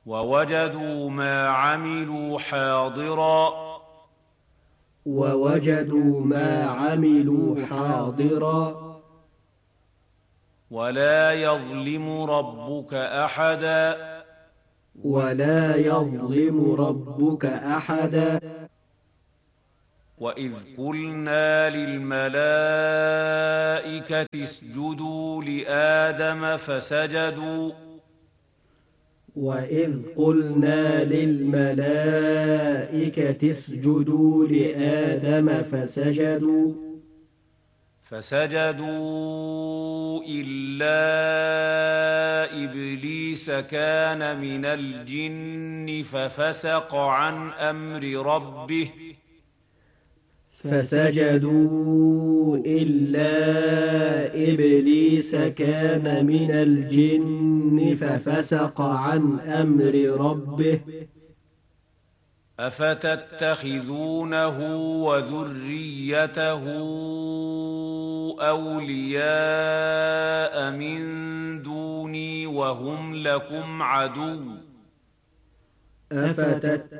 ووجدوا ما عملوا حاضرا ووجدوا ما عملوا حاضرا ولا يظلم ربك أحدا ولا يظلم ربك أحدا وإذ قلنا للملائكة اسجدوا لآدم وإذ قلنا للملائكة اسجدوا لآدم فسجدوا إلا إبليس كان من الجن ففسق عن أمر ربه فسجدوا إلا إبليس كان من الجن ففسق عن أمر ربه أفتتخذونه وذريته أولياء من دوني وهم لكم عدو